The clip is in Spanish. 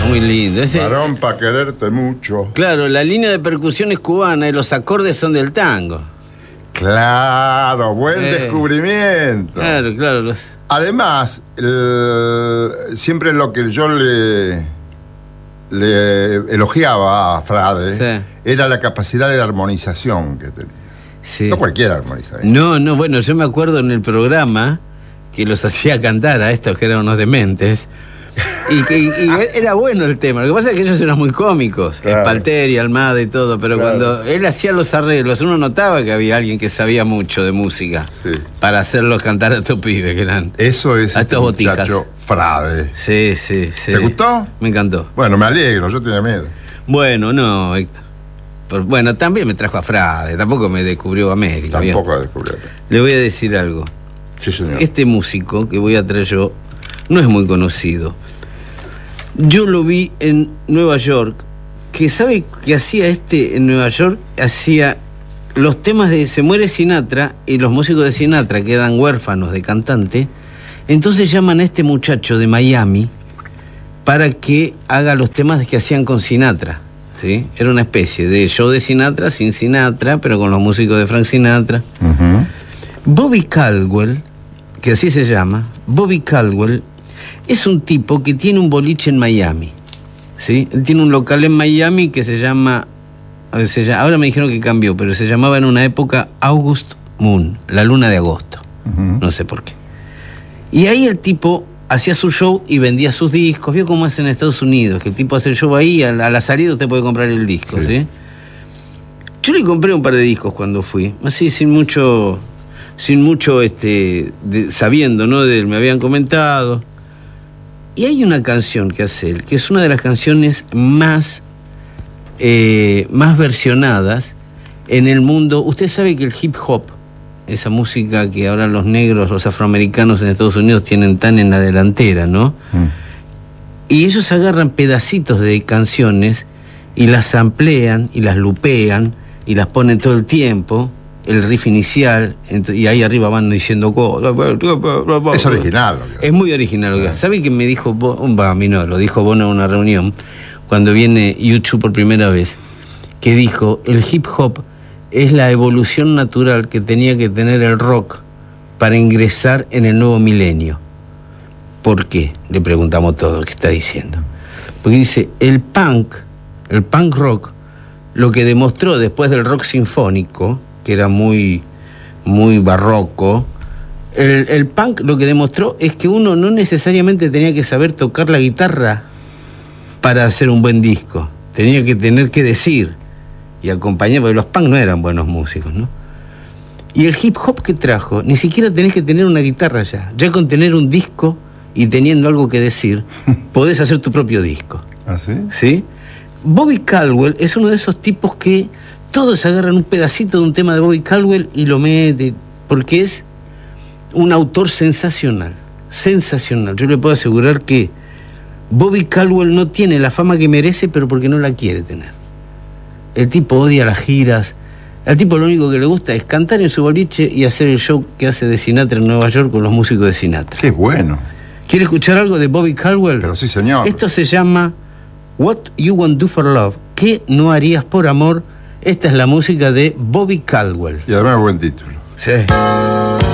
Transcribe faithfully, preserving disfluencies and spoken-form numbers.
Muy lindo. Ese, varón pa' quererte mucho. Claro, la línea de percusión es cubana y los acordes son del tango. Claro, buen Eh, descubrimiento. Claro, claro. Los... Además, el- siempre lo que yo le, le elogiaba a Frade Sí. era la capacidad de armonización que tenía. Sí. No cualquiera armoniza bien. No, no, bueno, yo me acuerdo en el programa que los hacía cantar a estos que eran unos dementes. Y que y era bueno el tema. Lo que pasa es que ellos eran muy cómicos, Claro. Espalteri, Almada y todo, pero Claro. cuando él hacía los arreglos, uno notaba que había alguien que sabía mucho de música Sí. para hacerlos cantar a estos pibes que eran. Eso es A este estos botijas. muchacho Frade. Sí, sí, sí. ¿Te gustó? Me encantó. Bueno, me alegro, yo tenía miedo. Bueno, no, Héctor. Por- bueno, también me trajo a Frade, tampoco me descubrió América. ¿vio? Tampoco descubrí. Le voy a decir algo. Sí, señor. Este músico que voy a traer yo no es muy conocido. Yo lo vi en Nueva York, que sabe que hacía este en Nueva York, hacía los temas de Se muere Sinatra y los músicos de Sinatra quedan huérfanos de cantante, entonces llaman a este muchacho de Miami para que haga los temas que hacían con Sinatra, ¿sí? Era una especie de show de Sinatra sin Sinatra, pero con los músicos de Frank Sinatra. Ujú. Bobby Caldwell, que así se llama, Bobby Caldwell, es un tipo que tiene un boliche en Miami, ¿sí? Él tiene un local en Miami que se llama, a ver, se llama- ahora me dijeron que cambió, pero se llamaba en una época August Moon, la luna de agosto, Ujú. no sé por qué. Y ahí el tipo hacía su show y vendía sus discos, vio cómo es en Estados Unidos, que el tipo hace el show ahí, a la, a la salida usted puede comprar el disco, Sí. ¿sí? Yo le compré un par de discos cuando fui, así sin mucho, sin mucho, este, de- sabiendo, ¿no? De él, me habían comentado. Y hay una canción que hace él, que es una de las canciones más, eh, más versionadas en el mundo. Usted sabe que el hip hop, esa música que ahora los negros, los afroamericanos en Estados Unidos tienen tan en la delantera, ¿no? Mm. Y ellos agarran pedacitos de canciones y las amplían y las lupean y las ponen todo el tiempo, el riff inicial, ent- y ahí arriba van diciendo cosas. Es original. lo que- Es muy original lo que hace. ¿Sabe que me dijo Bono? A mí no, lo dijo Bono en una reunión, cuando viene YouTube por primera vez, que dijo, el hip hop es la evolución natural que tenía que tener el rock para ingresar en el nuevo milenio. ¿Por qué? Le preguntamos todo lo que está diciendo. Porque dice, el punk, el punk rock, lo que demostró después del rock sinfónico, que era muy, muy barroco, el, el punk lo que demostró es que uno no necesariamente tenía que saber tocar la guitarra para hacer un buen disco. Tenía que tener que decir y acompañar, porque los punk no eran buenos músicos, ¿no? Y el hip hop que trajo, ni siquiera tenés que tener una guitarra ya. Ya con tener un disco y teniendo algo que decir, podés hacer tu propio disco. ¿Ah, sí? ¿Sí? Bobby Caldwell es uno de esos tipos que todos agarran un pedacito de un tema de Bobby Caldwell y lo meten, porque es un autor sensacional, sensacional. Yo le puedo asegurar que Bobby Caldwell no tiene la fama que merece, pero porque no la quiere tener. El tipo odia las giras, al tipo lo único que le gusta es cantar en su boliche y hacer el show que hace de Sinatra en Nueva York con los músicos de Sinatra. Qué bueno. ¿Quiere escuchar algo de Bobby Caldwell? Pero sí, señor. Esto se llama What You Won't Do for Love. ¿Qué no harías por amor? Esta es la música de Bobby Caldwell. Y además buen título. Sí.